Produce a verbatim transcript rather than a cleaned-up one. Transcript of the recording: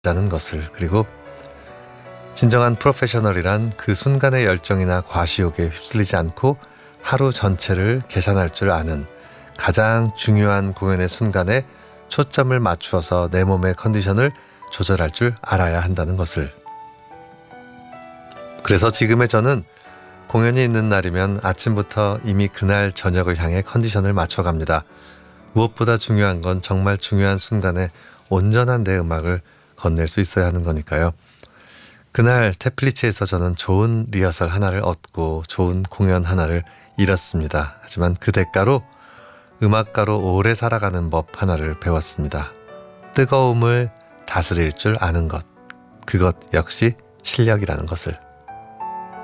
다는 것을, 그리고 진정한 프로페셔널이란 그 순간의 열정이나 과시욕에 휩쓸리지 않고 하루 전체를 계산할 줄 아는, 가장 중요한 공연의 순간에 초점을 맞추어서 내 몸의 컨디션을 조절할 줄 알아야 한다는 것을. 그래서 지금의 저는 공연이 있는 날이면 아침부터 이미 그날 저녁을 향해 컨디션을 맞춰갑니다. 무엇보다 중요한 건 정말 중요한 순간에 온전한 내 음악을 건넬 수 있어야 하는 거니까요. 그날 테플리츠에서 저는 좋은 리허설 하나를 얻고 좋은 공연 하나를 잃었습니다. 하지만 그 대가로 음악가로 오래 살아가는 법 하나를 배웠습니다. 뜨거움을 다스릴 줄 아는 것. 그것 역시 실력이라는 것을.